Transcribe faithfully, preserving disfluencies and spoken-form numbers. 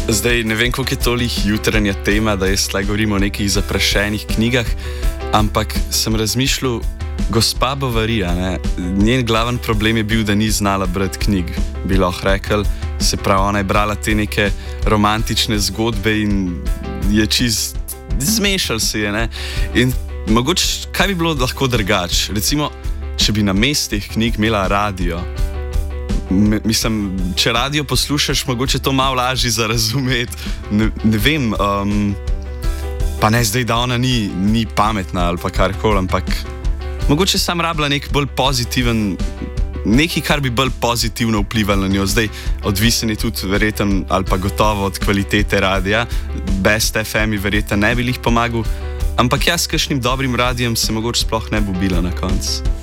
Zdaj ne vem, koliko je tolih jutranja tema, da jaz tle govorim o nekih zaprašenih knjigah, ampak sem razmišljal, gospa Bavarija, ne, njen glaven problem je bil, da ni znala brati knjig, bi lahko rekel. Se pravi, ona je brala te neke romantične zgodbe in je čist zmešal se je, ne. In mogoče, kaj bi bilo lahko drugače? Recimo, če bi na mestih knjig imela radio. M- mislim, če radio poslušaš, mogoče to malo lažje za razumeti. Ne, ne vem, um, pa ne zdaj, da ona ni, ni pametna ali pa karkoli, ampak mogoče sam rabila nek bolj pozitiven, nekaj, kar bi bolj pozitivno vplivalo na njo. Zdaj, odvisen je tudi verjeten ali pa gotovo od kvalitete radia. Best F M verjeten ne bi jih pomagal, ampak jaz s kakšnim dobrim radijem se mogoče sploh ne bi bila na koncu.